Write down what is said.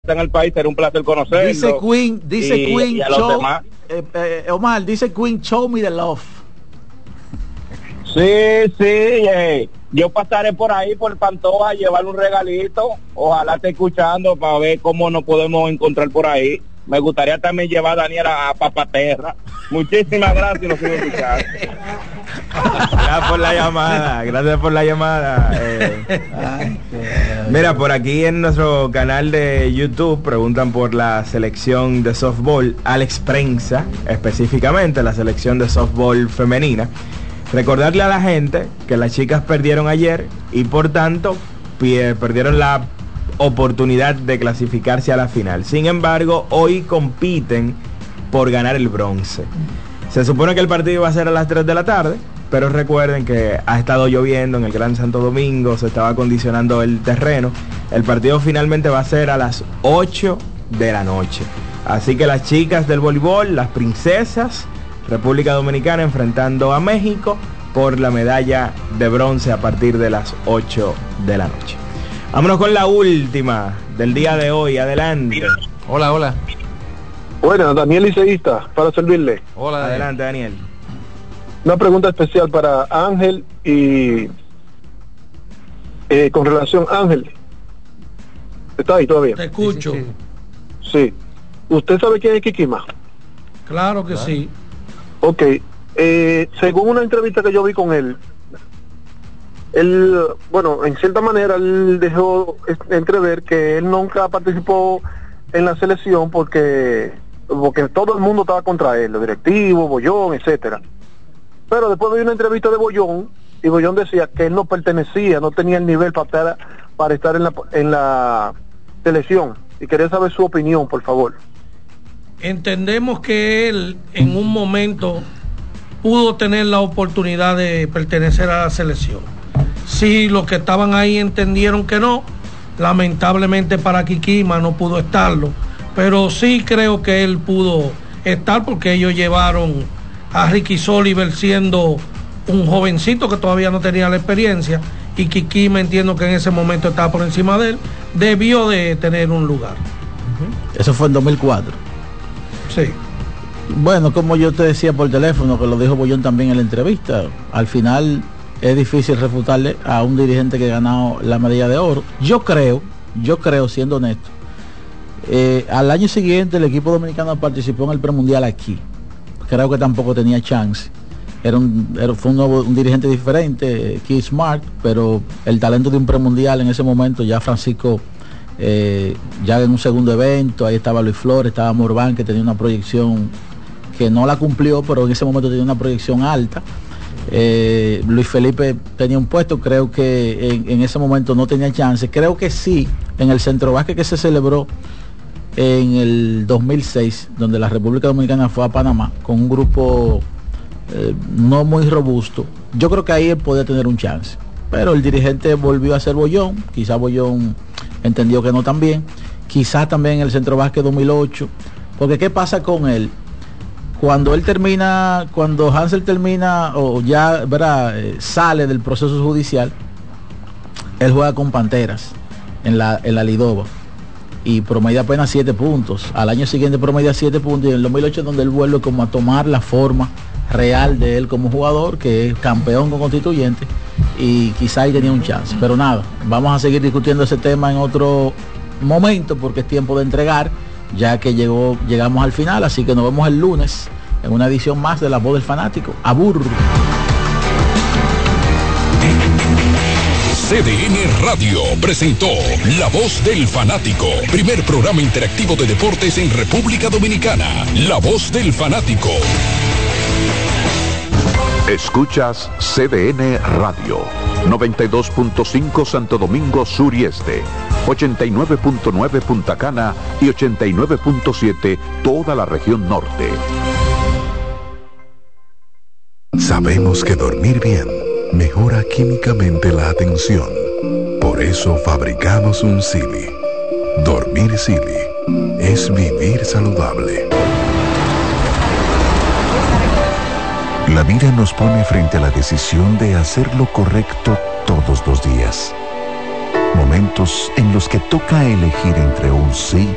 en el país, será un placer conocerlo. Dice Queen, y a los demás. Omar, dice Queen, show me the love. Sí, yo pasaré por ahí, por Pantoja, a llevarle un regalito. Ojalá esté escuchando para ver cómo nos podemos encontrar por ahí. Me gustaría también llevar a Daniela a Papaterra. Muchísimas gracias y nos sigo escuchando. Gracias por la llamada. Mira, por aquí en nuestro canal de YouTube preguntan por la selección de softball, Alex Prensa, específicamente la selección de softball femenina. Recordarle a la gente que las chicas perdieron ayer y por tanto perdieron la oportunidad de clasificarse a la final. Sin embargo, hoy compiten por ganar el bronce. Se supone que el partido iba a ser a las 3 de la tarde, pero recuerden que ha estado lloviendo en el Gran Santo Domingo, se estaba acondicionando el terreno. El partido finalmente va a ser a las 8 de la noche. Así que las chicas del voleibol, las princesas, República Dominicana enfrentando a México por la medalla de bronce a partir de las 8 de la noche. Vámonos con la última del día de hoy. Adelante. Hola. Bueno, Daniel Liceísta, para servirle. Hola, adelante, Daniel. Una pregunta especial para Ángel y con relación a Ángel. ¿Está ahí todavía? Te escucho. Sí. ¿Usted sabe quién es Kikima? Claro que sí. Ok. Según una entrevista que yo vi con él, bueno, en cierta manera él dejó entrever que él nunca participó en la selección porque todo el mundo estaba contra él, los directivos, Bollón, etcétera. Pero después vi una entrevista de Bollón y Bollón decía que él no pertenecía, no tenía el nivel para estar en la selección, y quería saber su opinión, por favor. Entendemos que él en un momento pudo tener la oportunidad de pertenecer a la selección. Sí, los que estaban ahí entendieron que no. Lamentablemente para Kikima no pudo estarlo, pero sí creo que él pudo estar porque ellos llevaron a Ricky Soliver siendo un jovencito que todavía no tenía la experiencia, y Kikima, entiendo que en ese momento estaba por encima de él, debió de tener un lugar. Eso fue en 2004. Sí. Bueno, como yo te decía por teléfono, que lo dijo Bollón también en la entrevista, al final es difícil refutarle a un dirigente que ha ganado la medalla de oro. Yo creo, siendo honesto, al año siguiente el equipo dominicano participó en el premundial aquí. Creo que tampoco tenía chance. Fue un dirigente diferente, Keith Smart, pero el talento de un premundial en ese momento, ya Francisco, ya en un segundo evento, ahí estaba Luis Flores, estaba Morván, que tenía una proyección que no la cumplió, pero en ese momento tenía una proyección alta. Luis Felipe tenía un puesto, creo que en ese momento no tenía chance. Creo que sí, en el Centro Básquet que se celebró en el 2006, donde la República Dominicana fue a Panamá con un grupo no muy robusto, yo creo que ahí él podía tener un chance, pero el dirigente volvió a ser Bollón. Quizá Bollón entendió que no tan bien, quizá también en el Centro Básquet 2008, porque ¿qué pasa con él? Cuando Hansel termina o ya sale del proceso judicial, él juega con Panteras en la Lidova y promedia apenas 7 puntos. Al año siguiente promedia 7 puntos, y en el 2008 es donde él vuelve como a tomar la forma real de él como jugador, que es campeón con Constituyente, y quizá ahí tenía un chance. Pero nada, vamos a seguir discutiendo ese tema en otro momento, porque es tiempo de entregar, ya que llegamos al final. Así que nos vemos el lunes en una edición más de La Voz del Fanático. Abur. CDN Radio presentó La Voz del Fanático, primer programa interactivo de deportes en República Dominicana. La Voz del Fanático. Escuchas CDN Radio, 92.5 Santo Domingo Sur y Este, 89.9 Punta Cana y 89.7 toda la región norte. Sabemos que dormir bien mejora químicamente la atención. Por eso fabricamos un Silly. Dormir Silly es vivir saludable. La vida nos pone frente a la decisión de hacer lo correcto todos los días. Momentos en los que toca elegir entre un sí